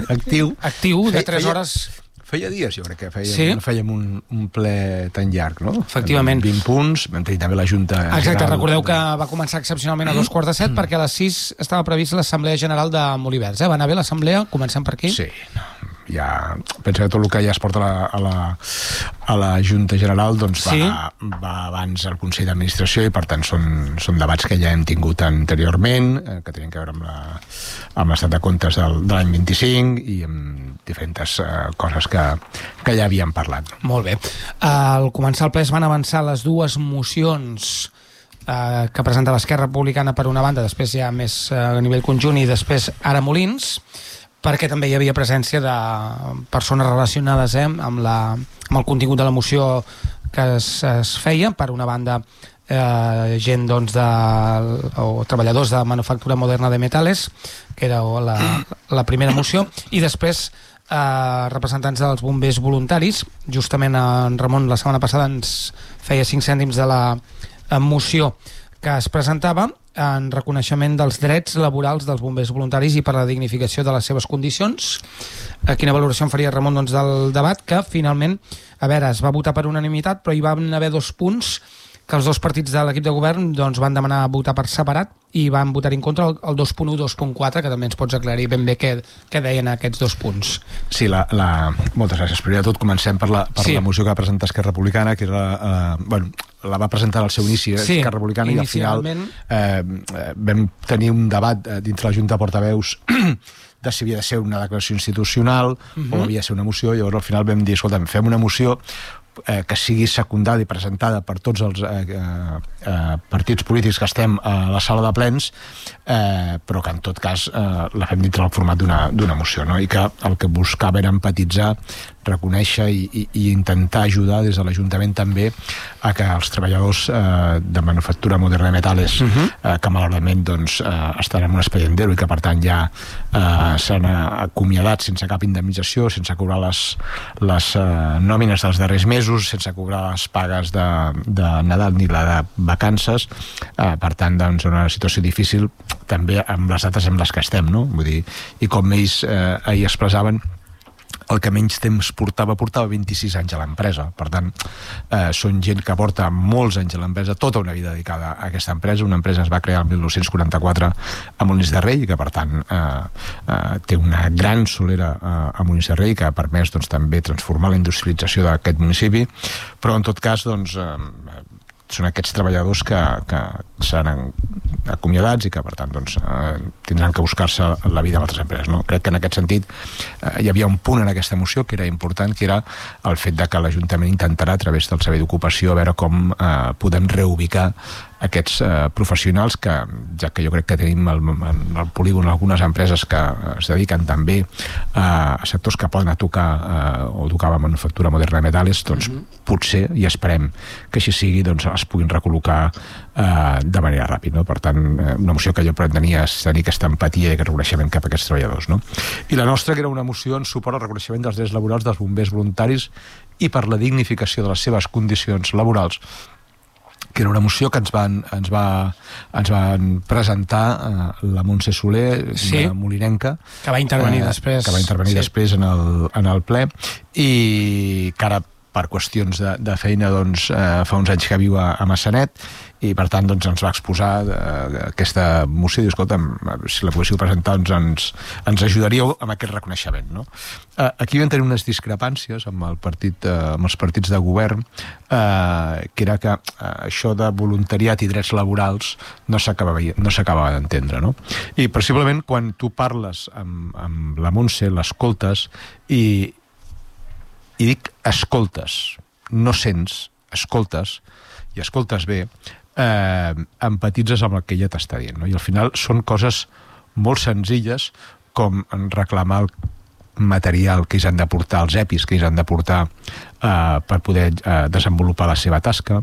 actiu. Actiu, de 3 hores... Feia dies, jo crec que fèiem un ple tan llarg, no? Efectivament. 20 punts, vam tenir també la Junta General. Exacte, recordeu que va començar excepcionalment a 2:45 perquè a les 6 estava previst l'Assemblea General de Molivers. Va anar bé l'Assemblea? Comencem per aquí? Sí, ja pensa que tot el que ja es porta a la Junta General doncs va abans al Consell d'Administració i per tant són debats que ja hem tingut anteriorment, que tenien a veure amb l'estat de comptes de l'any 25 i amb diferents coses que ja havíem parlat. Molt bé. Al començar el ple es van avançar les dues mocions que presentava Esquerra Republicana per una banda, després ja més a nivell conjunt i després Ara Molins, perquè també hi havia presència de persones relacionades amb el contingut de la moció que es feia. Per una banda, gent o treballadors de Manufactura Moderna de Metales, que era la primera moció, i després representants dels bombers voluntaris. Justament en Ramon la setmana passada ens feia 5 cèntims de la moció que es presentava en reconeixement dels drets laborals dels bombers voluntaris i per la dignificació de les seves condicions. Quina valoració en faria Ramon del debat, que finalment, es va votar per unanimitat, però hi van haver 2 punts que els 2 partits de l'equip de govern van demanar votar per separat i van votar en contra el 2.1 i 2.4, que també ens pots aclarir ben bé què deien aquests 2 punts. Sí, moltes gràcies. Primer de tot comencem per la moció que va presentar Esquerra Republicana, que era, la va presentar al seu inici Esquerra Republicana, i al final vam tenir un debat dintre la Junta de Portaveus de si havia de ser una declaració institucional o havia de ser una moció. Llavors al final vam dir, escolta, fem una moció que sigui secundada i presentada per tots els partits polítics que estem a la sala de plens, però que en tot cas la fem dintre del format d'una moció, no? I que el que buscava era empatitzar, reconèixer i intentar ajudar des de l'Ajuntament també a que els treballadors de Manufactura Moderna de Metales, que malauradament estan en un expedient i que per tant ja s'han acomiadat sense cap indemnització, sense cobrar les nòmines dels darrers mesos, sense cobrar les pagues de Nadal ni la de vacances, per tant una situació difícil també amb les dates amb les que estem, no? Vull dir, i com ells ahir expressaven, el que menys temps portava 26 anys a l'empresa. Per tant, són gent que porta molts anys a l'empresa, tota una vida dedicada a aquesta empresa. Una empresa es va crear el 1944 a Molins de Rei, que per tant té una gran solera a Molins de Rei, que ha permès també transformar la industrialització d'aquest municipi, però en tot cas són aquests treballadors que seran acomiadats i que per tant tindran que buscar-se la vida a altres empreses, no? Crec que en aquest sentit hi havia un punt en aquesta moció que era important, que era el fet de que l'Ajuntament intentarà a través del Servei d'Ocupació a veure com podem reubicar aquests professionals que, ja que jo crec que tenim al polígon algunes empreses que es dediquen també a sectors que poden tocar o tocava Manufactura Moderna de Metales, potser, i esperem que així sigui, es puguin recol·locar de manera ràpida, no? Per tant, una moció que jo pretenia és tenir aquesta empatia i aquest reconeixement cap a aquests treballadors, no? I la nostra, que era una moció en suport al reconeixement dels drets laborals dels bombers voluntaris i per la dignificació de les seves condicions laborals, que era una moció que ens van presentar la Montse Soler, una molinenca, que va intervenir després en el ple, i que ara per qüestions de feina fa uns anys que viu a Massanet, i per tant ens va exposar aquesta moció i diu, escolta, si la poguéssiu presentar ens ajudaríeu amb aquest reconeixement, no? Aquí vam tenir unes discrepàncies amb els partits de govern, que era que això de voluntariat i drets laborals no s'acabava d'entendre, no? I possiblement quan tu parles amb la Montse, l'escoltes, i dic escoltes, no sents, escoltes, i escoltes bé, empatitzes amb el que ella t'està dient, no? I al final són coses molt senzilles, com reclamar el material que ells han de portar, els EPIs que ells han de portar per poder desenvolupar la seva tasca,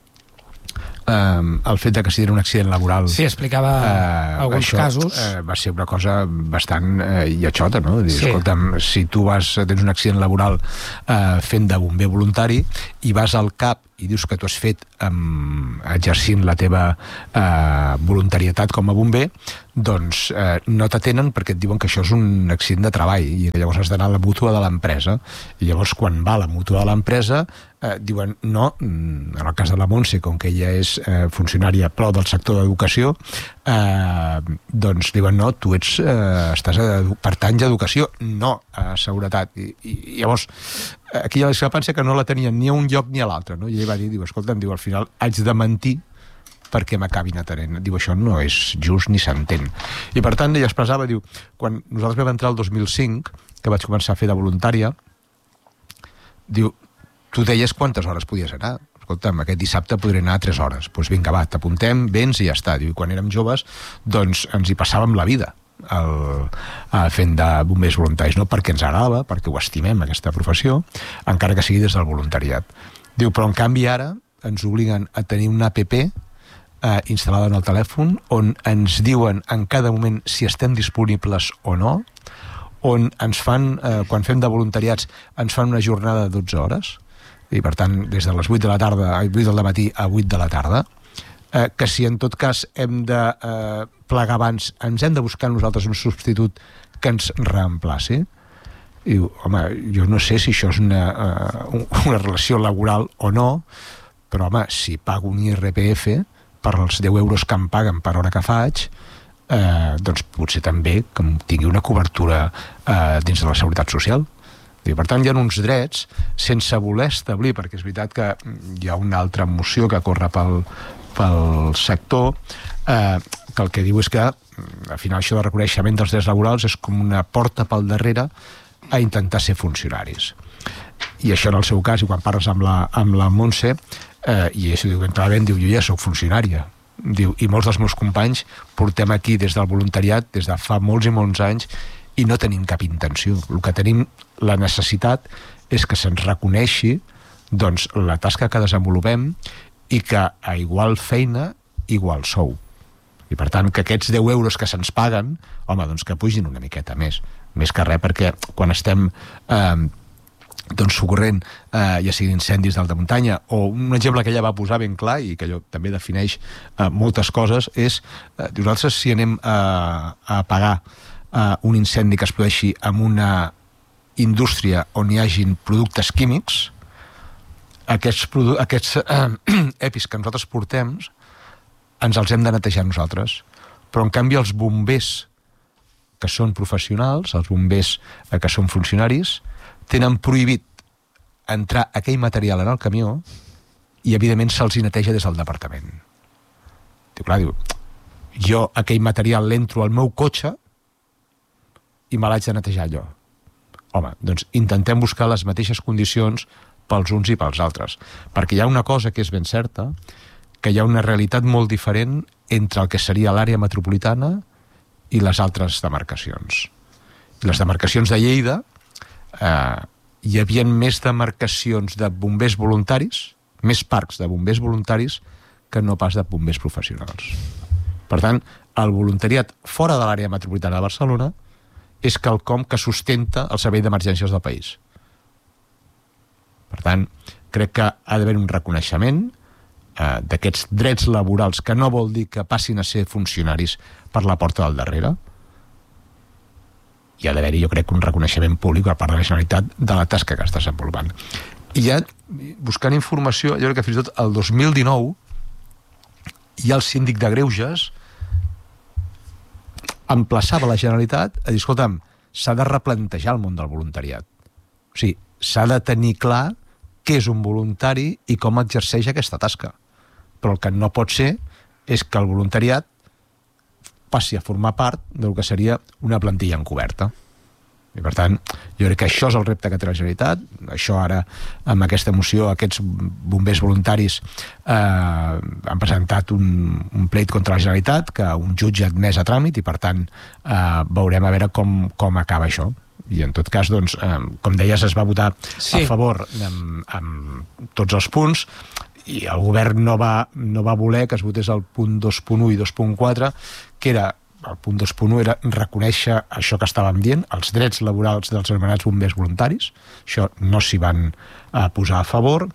el fet de que sigui un accident laboral. Sí, explicava alguns casos. Va ser una cosa bastant lletjota, no? Dir, escolta'm, si tu tens un accident laboral fent de bomber voluntari i vas al CAP i dius que tu has fet exercint la teva voluntarietat com a bomber, doncs no t'atenen perquè et diuen que això és un accident de treball i que llavors has d'anar a la mútua de l'empresa. I llavors quan va a la mútua de l'empresa diuen no, en el cas de la Montse, com que ella és funcionària però del sector d'educació, doncs diuen no, tu pertanys a educació, no a seguretat. I llavors aquí hi ha la discrepància que no la tenien ni a un lloc ni a l'altre, no? I ell va dir, escolta'm, al final haig de mentir perquè m'acabin atenent. Diu, això no és just ni s'entén. I per tant, ella expressava, diu, quan nosaltres vam entrar el 2005, que vaig començar a fer de voluntària, diu, tu deies quantes hores podies anar. Escolta'm, aquest dissabte podré anar a 3 hores. Doncs vinga, va, t'apuntem, vens i ja està. Diu, i quan érem joves, doncs ens hi passàvem la vida fent de bombers voluntaris, no perquè ens agradava, perquè ho estimem, aquesta professió, encara que sigui des del voluntariat. Diu, però en canvi ara ens obliguen a tenir una app instal·lada en el telèfon on ens diuen en cada moment si estem disponibles o no, on ens fan, quan fem de voluntariats, ens fan una jornada de 12 hores, i per tant, des de les 8 de la tarda, 8 del matí a 8 de la tarda, que si en tot cas hem de plegar abans, ens hem de buscar nosaltres un substitut que ens reemplaci. I diu, home, jo no sé si això és una relació laboral o no, però home, si pago un IRPF per els 10 euros que em paguen per hora que faig, doncs potser també que em tingui una cobertura dins de la Seguretat Social. I per tant, hi ha uns drets sense voler establir, perquè és veritat que hi ha una altra moció que corre pel sector, que el que diu és que al final això de reconeixement dels drets laborals és com una porta pel darrere a intentar ser funcionaris. I això en el seu cas, i quan parles amb la Montse, i això diu, clarament, diu, jo ja soc funcionària. Diu, i molts dels meus companys portem aquí des del voluntariat des de fa molts i molts anys i no tenim cap intenció. El que tenim, la necessitat, és que se'ns reconeixi doncs, la tasca que desenvolupem i que a igual feina, igual sou. I per tant, que aquests 10 euros que se'ns paguen, home, doncs que pugin una miqueta més que res, perquè quan estem doncs socorrent, ja siguin incendis d'alta muntanya, o un exemple que ella va posar ben clar i que allò també defineix moltes coses, és, nosaltres si anem a apagar un incendi que es produeixi en una indústria on hi hagin productes químics, aquests EPIs que nosaltres portem ens els hem de netejar nosaltres, però en canvi els bombers que són professionals, els bombers que són funcionaris, tenen prohibit entrar aquell material en el camió i evidentment se'ls neteja des del departament. Diu, clar, jo aquell material l'entro al meu cotxe i me l'haig de netejar allò. Home, doncs intentem buscar les mateixes condicions pels uns i pels altres, perquè hi ha una cosa que és ben certa, que hi ha una realitat molt diferent entre el que seria l'àrea metropolitana i les altres demarcacions. Les demarcacions de Lleida, hi havia més demarcacions de bombers voluntaris, més parcs de bombers voluntaris que no pas de bombers professionals. Per tant, el voluntariat fora de l'àrea metropolitana de Barcelona és quelcom que sustenta el servei d'emergències del país. Per tant, crec que ha d'haver un reconeixement d'aquests drets laborals, que no vol dir que passin a ser funcionaris per la porta del darrere. Hi ha d'haver-hi, jo crec, un reconeixement públic per part de la Generalitat de la tasca que està desenvolupant. I ja, buscant informació, jo crec que fins i tot el 2019 hi ha el síndic de Greuges emplaçava la Generalitat a dir, escolta'm, s'ha de replantejar el món del voluntariat. O sigui, s'ha de tenir clar què és un voluntari i com exerceix aquesta tasca. Però el que no pot ser és que el voluntariat passi a formar part del que seria una plantilla encoberta. I per tant, jo crec que això és el repte que té la Generalitat. Això ara, amb aquesta moció, aquests bombers voluntaris han presentat un pleit contra la Generalitat que un jutge ha admès a tràmit i per tant veurem a veure com acaba això. I en tot cas, doncs, com deies, es va votar a favor amb tots els punts i el govern no va voler que es votés el punt 2.1 i 2.4, que era el punt 2.1 era reconèixer això que estàvem dient, els drets laborals dels anomenats bombers voluntaris. Això no s'hi van posar a favor.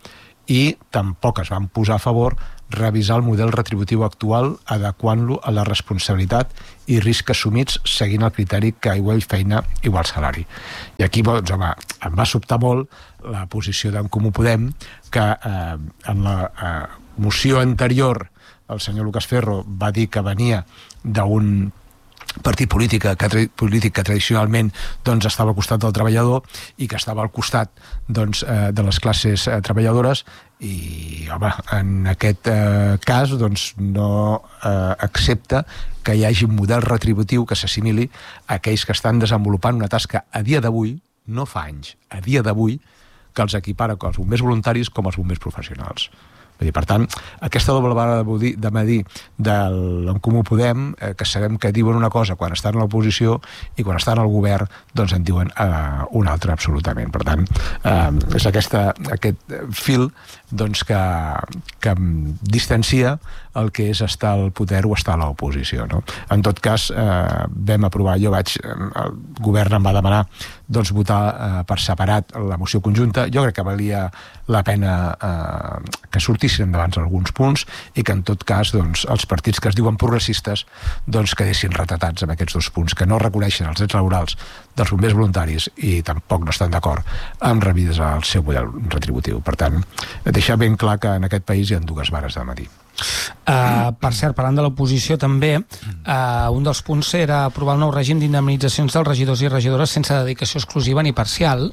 i tampoc es van posar a favor revisar el model retributiu actual adequant-lo a la responsabilitat i risc assumits seguint el criteri que igual feina, igual salari. I aquí, doncs, home, em va sobtar molt la posició d'en Comú Podem, que en la moció anterior el senyor Lucas Ferro va dir que venia d'un partit polític que tradicionalment doncs, estava al costat del treballador i que estava al costat doncs, de les classes treballadores i, home, en aquest cas doncs, no accepta que hi hagi un model retributiu que s'assimili a aquells que estan desenvolupant una tasca a dia d'avui, no fa anys, a dia d'avui, que els equipara com els bombers voluntaris com els bombers professionals. Per tant, aquesta doble vara de medir d'en Comú Podem, que sabem que diuen una cosa quan estan a l'oposició i quan estan al govern doncs en diuen una altra absolutament. Per tant, és aquest fil doncs, que distancia el que és estar al poder o estar a l'oposició. No? En tot cas, vam aprovar, el govern em va demanar doncs, votar per separat la moció conjunta. Jo crec que valia la pena que sortissin endavant alguns punts i que en tot cas doncs, els partits que es diuen progressistes doncs, quedessin retratats amb aquests 2 punts, que no reconeixen els drets laborals dels bombers voluntaris i tampoc no estan d'acord amb revisar el seu model retributiu. Per tant, deixar ben clar que en aquest país hi ha 2 vares de medir. Per cert, parlant de l'oposició també, un dels punts era aprovar el nou règim d'indemnitzacions dels regidors i regidores sense dedicació exclusiva ni parcial,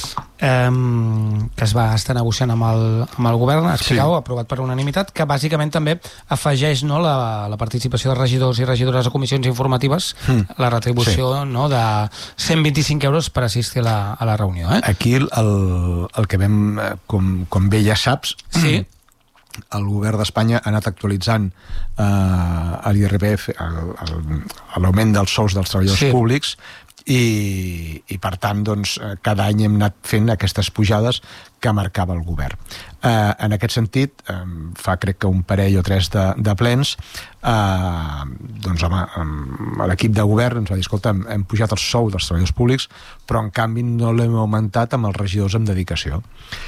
que es va estar negociant amb el govern, expliqueu, aprovat per unanimitat, que bàsicament també afegeix la participació de regidors i regidores a comissions informatives, la retribució de 125 euros per assistir a la reunió. Aquí el que vam, com bé ja saps, el govern d'Espanya ha anat actualitzant l'IRPF, l'augment dels sous dels treballadors públics, i per tant doncs, cada any hem anat fent aquestes pujades que marcava el govern. En aquest sentit, fa crec que un parell o 3 de plens, doncs home, l'equip de govern ens va dir, escolta, hem pujat el sou dels treballadors públics, però en canvi no l'hem augmentat amb els regidors amb dedicació.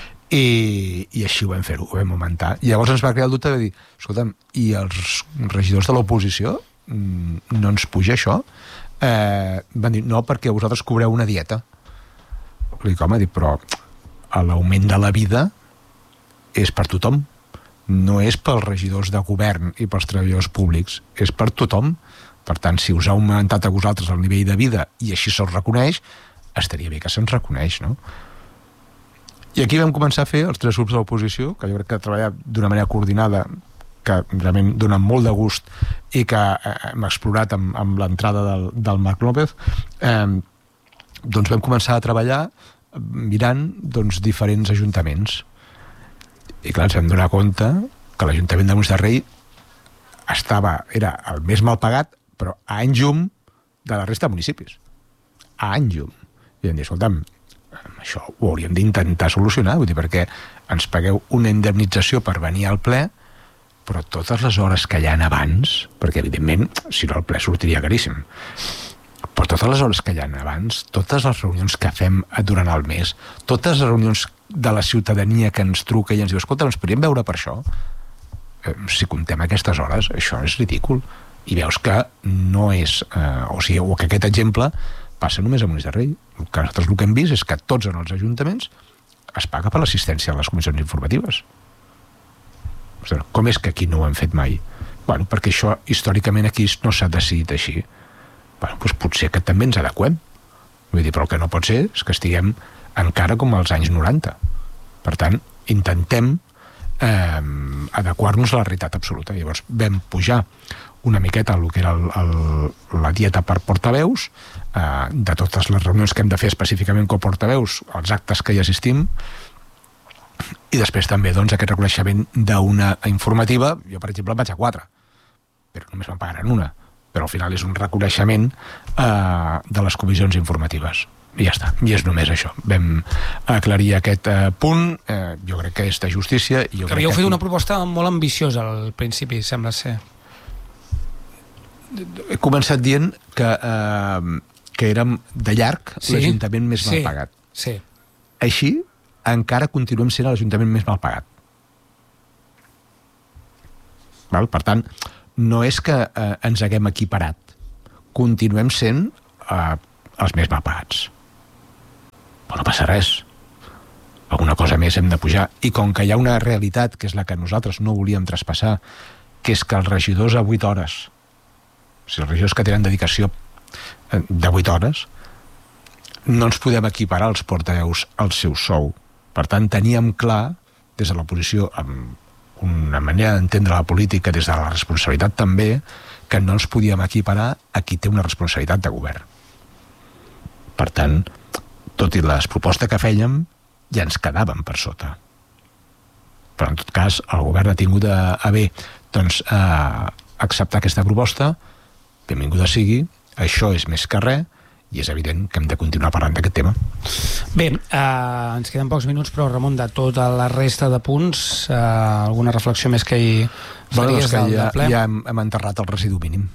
I així ho vam fer-ho, ho vam augmentar. I llavors ens va crear el dubte de dir, escolta'm, i els regidors de l'oposició no ens puja això? Van dir, no, perquè vosaltres cobreu una dieta. Dic, home, però l'augment de la vida és per tothom, no és pels regidors de govern i pels treballadors públics, és per tothom. Per tant, si us ha augmentat a vosaltres el nivell de vida i així se'ls reconeix, estaria bé que se'ns reconeix, no? I aquí vam començar a fer els 3 grups de l'oposició, que jo crec que treballar d'una manera coordinada, que realment dona molt de gust i que hem explorat amb l'entrada del Marc López, doncs vam començar a treballar mirant doncs, diferents ajuntaments. I clar, ens vam donar compte que l'Ajuntament de Molins de Rei era el més mal pagat, però a any llum de la resta de municipis. A any llum. I vam dir, escolta'm, això ho hauríem d'intentar solucionar, vull dir, perquè ens pagueu una indemnització per venir al ple, però totes les hores que hi ha abans, perquè evidentment, si no el ple sortiria caríssim, però totes les hores que hi ha abans, totes les reunions que fem durant el mes, totes les reunions de la ciutadania que ens truca i ens diu, escolta, ens podríem veure per això? Si comptem aquestes hores, això és ridícul. I veus que no és... o que aquest exemple passa només a Molins de Rei. Que nosaltres el que hem vist és que tots en els ajuntaments es paga per l'assistència a les comissions informatives. Com és que aquí no ho hem fet mai? Bueno, perquè això històricament aquí no s'ha decidit així. Bueno, doncs potser que també ens adequem. Vull dir, però el que no pot ser és que estiguem encara com als anys 90. Per tant, intentem adequar-nos a la realitat absoluta. Llavors vam pujar una miqueta el que era la dieta per portaveus, de totes les reunions que hem de fer específicament com portaveus, els actes que hi assistim, i després també doncs, aquest reconeixement d'una informativa. Jo, per exemple, vaig a 4, però només me'n pagaran una, però al final és un reconeixement de les comissions informatives. I ja està, i és només això. Vam aclarir aquest punt, jo crec que és de justícia. Que havíeu fet una proposta molt ambiciosa al principi, sembla ser. He començat dient que érem de llarg l'Ajuntament més mal pagat. Sí. Així, encara continuem sent l'Ajuntament més mal pagat. Per tant, no és que ens haguem equiparat. Continuem sent els més mal pagats. Però no passa res. Alguna cosa més hem de pujar. I com que hi ha una realitat, que és la que nosaltres no volíem traspassar, que és que els regidors a 8 hores, o sigui, els regidors que tenen dedicació de 8 hores, no ens podem equiparar als portaveus al seu sou. Per tant, teníem clar, des de l'oposició, amb una manera d'entendre la política, des de la responsabilitat també, que no ens podíem equiparar a qui té una responsabilitat de govern. Per tant, tot i les propostes que fèiem, ja ens quedàvem per sota. Però, en tot cas, el govern ha tingut a bé acceptar aquesta proposta, benvinguda sigui, això és més que res, i és evident que hem de continuar parlant d'aquest tema. Bé, ens queden pocs minuts, però Ramon, de tota la resta de punts, alguna reflexió més que hi faries del ple? Ja hem enterrat el residu mínim.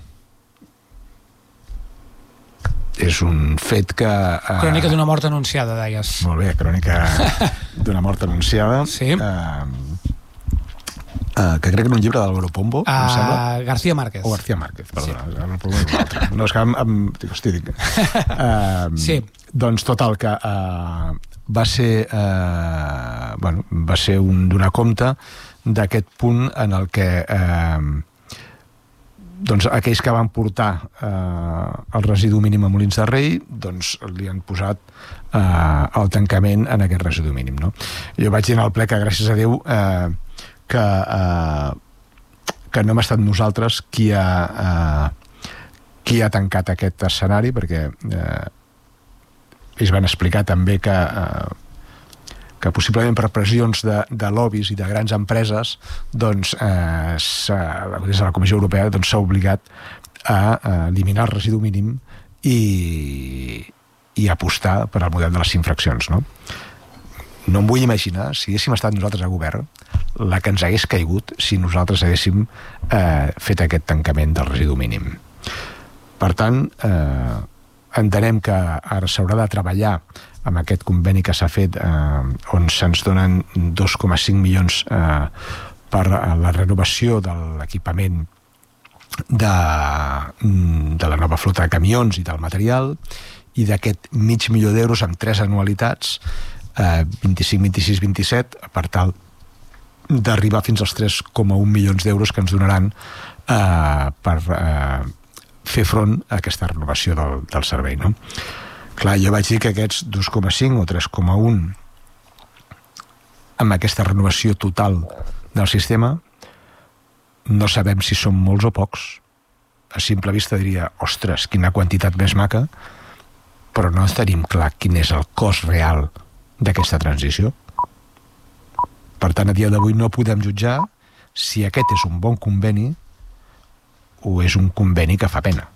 És un fet que... Crònica d'una mort anunciada, deies. Molt bé, crònica d'una mort anunciada. Sí. Que crec que en un llibre d'Álvaro Pombo, em sembla. García Márquez. O García Márquez, perdona. Sí. Álvaro Pombo és l'altre. No, és que dic. Sí. Doncs total, que va ser va ser donar compte d'aquest punt en el que doncs aquells que van portar el residu mínim a Molins de Rei, doncs li han posat el tancament en aquest residu mínim, no? Jo vaig dir al ple que, gràcies a Déu, que no hem estat nosaltres qui ha tancat aquest escenari, perquè ells van explicar també que possiblement per pressions de lobbies i de grans empreses, doncs des de la Comissió Europea s'ha obligat a eliminar el residu mínim i apostar per al model de les infraccions, no? No em vull imaginar, si haguéssim estat nosaltres a govern, la que ens hagués caigut si nosaltres haguéssim fet aquest tancament del residu mínim. Per tant, entenem que ara s'haurà de treballar amb aquest conveni que s'ha fet, on se'ns donen 2,5 milions per la renovació de l'equipament de la nova flota de camions i del material, i d'aquest $500,000 d'euros amb 3 anualitats, 25, 26, 27, per tal d'arribar fins als 3,1 milions d'euros que ens donaran per fer front a aquesta renovació del servei, no? Clar, jo vaig dir que aquests 2,5 o 3,1 amb aquesta renovació total del sistema no sabem si són molts o pocs. A simple vista diria, ostres, quina quantitat més maca, però no tenim clar quin és el cost real d'aquesta transició. Per tant, a dia d'avui no podem jutjar si aquest és un bon conveni o és un conveni que fa pena.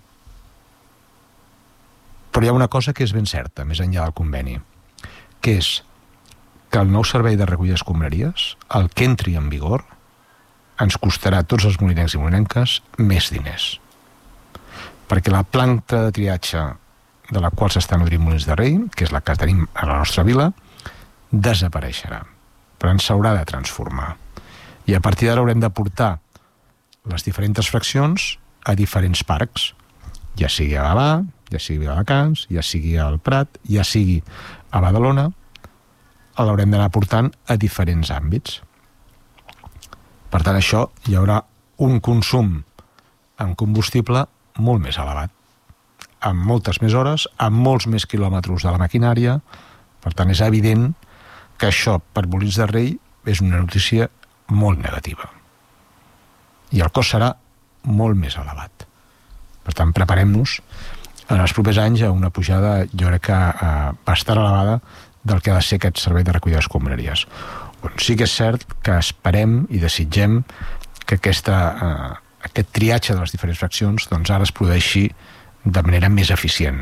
Però hi ha una cosa que és ben certa, més enllà del conveni, que és que el nou servei de recollida d'escombraries, el que entri en vigor, ens costarà a tots els molinencs i molinenques més diners. Perquè la planta de triatge de la qual s'està nodrint Molins de Rei, que és la que tenim a la nostra vila, desapareixerà, però ens s'haurà de transformar. I a partir d'ara haurem de portar les diferents fraccions a diferents parcs, ja sigui a Gavà, ja sigui a Viladecans, ja sigui al Prat, ja sigui a Badalona, l'haurem d'anar portant a diferents àmbits. Per tant, això hi haurà un consum en combustible molt més elevat, amb moltes més hores, amb molts més quilòmetres de la maquinària. Per tant, és evident que això per Molins de Rei és una notícia molt negativa. I el cost serà molt més elevat. Per tant, preparem-nos en els propers anys a una pujada, jo crec que bastant elevada, del que ha de ser aquest servei de recollida d'escombraries. Sí que és cert que esperem i desitgem que aquest triatge de les diferents fraccions doncs ara es produeixi de manera més eficient.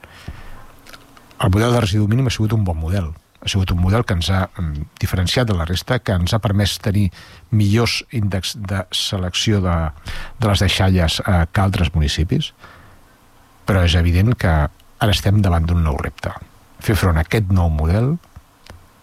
El model de residu mínim ha sigut un bon model. Ha sigut un model que ens ha diferenciat de la resta, que ens ha permès tenir millors índexs de selecció de les deixalles que altres municipis, però és evident que ara estem davant d'un nou repte. Fer front a aquest nou model,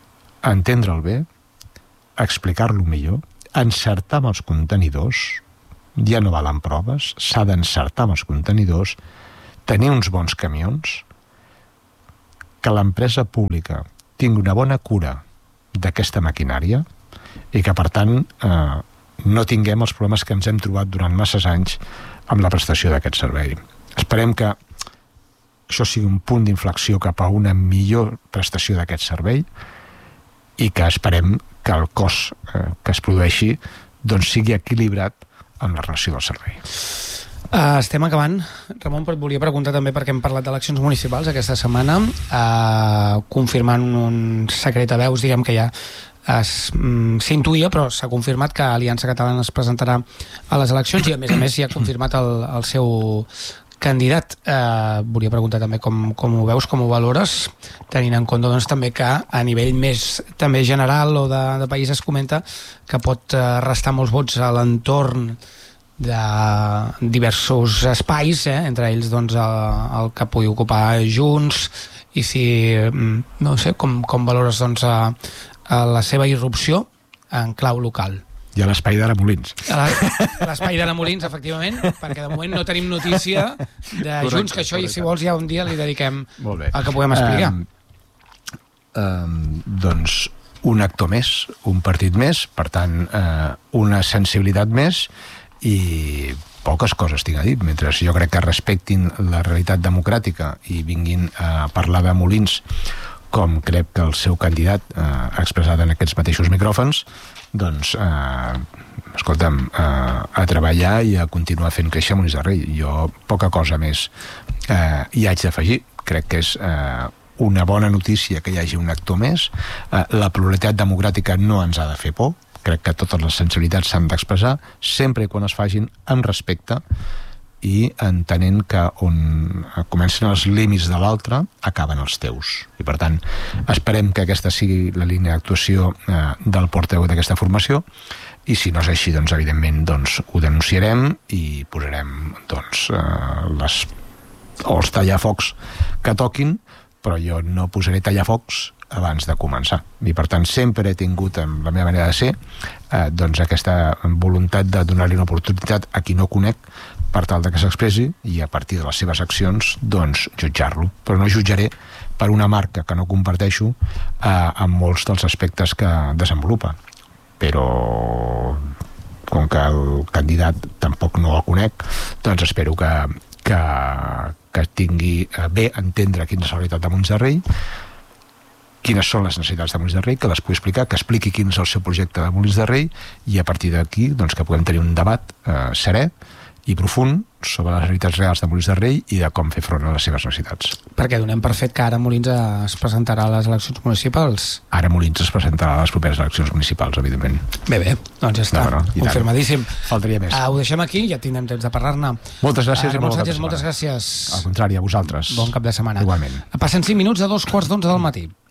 entendre'l bé, explicar-lo millor, encertar amb els contenidors, ja no valen proves, s'ha d'encertar amb els contenidors, tenir uns bons camions, que l'empresa pública tingui una bona cura d'aquesta maquinària i que, per tant, no tinguem els problemes que ens hem trobat durant masses anys amb la prestació d'aquest servei. Esperem que això sigui un punt d'inflexió cap a una millor prestació d'aquest servei i que esperem que el cost que es produeixi doncs sigui equilibrat amb la relació del servei. Estem acabant. Ramon, et volia preguntar també perquè hem parlat d'eleccions municipals aquesta setmana, confirmant un secret a veus, diguem que ja s'intuïa, però s'ha confirmat que Aliança Catalana es presentarà a les eleccions i a més ja ha confirmat el seu candidat. Volia preguntar també com ho veus, com ho valores, tenint en compte doncs, també que a nivell més també general o de país es comenta que pot restar molts vots a l'entorn de diversos espais, entre ells doncs, el que pugui ocupar Junts, i si, no sé, com valores doncs, la seva irrupció en clau local. I a l'espai d'Aramolins. L'espai d'Aramolins, efectivament, perquè de moment no tenim notícia de Junts, que això, i si vols ja un dia li dediquem al que puguem explicar. Doncs un actor més, un partit més, per tant, una sensibilitat més, i poques coses tinc a dir, mentre jo crec que respectin la realitat democràtica i vinguin a parlar de Molins com crec que el seu candidat ha expressat en aquests mateixos micròfons, doncs escolta'm, a treballar i a continuar fent créixer Molins de Rei. Jo poca cosa més hi haig d'afegir. Crec que és una bona notícia que hi hagi un actor més. La pluralitat democràtica no ens ha de fer por. Crec que totes les sensibilitats s'han d'expressar sempre i quan es facin amb respecte i entenent que on comencen els límits de l'altre acaben els teus. I per tant, esperem que aquesta sigui la línia d'actuació del portaveu d'aquesta formació i si no és així, doncs evidentment doncs, ho denunciarem i posarem doncs, els tallafocs que toquin, però jo no posaré tallafocs abans de començar. I per tant sempre he tingut, en la meva manera de ser, doncs aquesta voluntat de donar-li una oportunitat a qui no conec per tal de que s'expressi i a partir de les seves accions doncs jutjar-lo. Però no jutjaré per una marca que no comparteixo en molts dels aspectes que desenvolupa. Però com que el candidat tampoc no el conec, doncs espero que tingui bé entendre quina és la realitat de Molins de Rei, quines són les necessitats de Molins de Rei, que les pugui explicar, que expliqui quin és el seu projecte de Molins de Rei i a partir d'aquí doncs, que puguem tenir un debat serè i profund sobre les realitats reals de Molins de Rei i de com fer front a les seves necessitats. Perquè donem per fet que ara Molins es presentarà a les eleccions municipals? Ara Molins es presentarà a les properes eleccions municipals, evidentment. Bé, doncs ja està, confirmadíssim. Faltaria més. Ho deixem aquí, ja tindrem temps de parlar-ne. Moltes gràcies. Ramon Sánchez, moltes gràcies. Al contrari, a vosaltres. Bon cap de setmana. Igualment. Passen 5 minuts a 2:15 del matí.